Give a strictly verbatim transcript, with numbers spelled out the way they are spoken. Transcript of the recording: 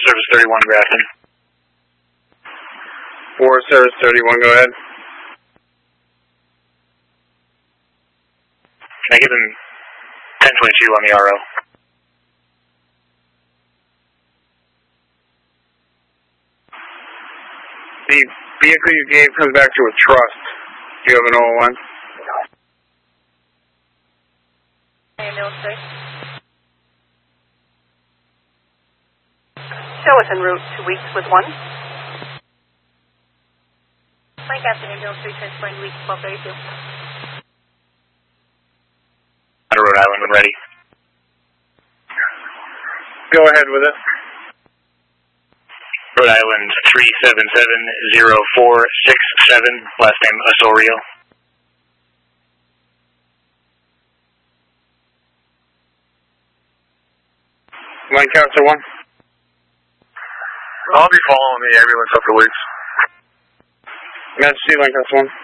Service thirty-one, Grafton. Forest Service thirty-one, go ahead. Can I give him ten twenty-two on the R O? The vehicle you gave comes back to a trust. Do you have an oh one? Show us en route to Weeks with one. Mike Captain, Ambulance three, transporting Weeks, twelve thirty-two. Out of Rhode Island, when ready. Go ahead with it. Rhode Island three seven seven zero four six seven, last name Osorio. Lancaster one. I'll be following the ambulance up the Weeks. Majesty, Lancaster one.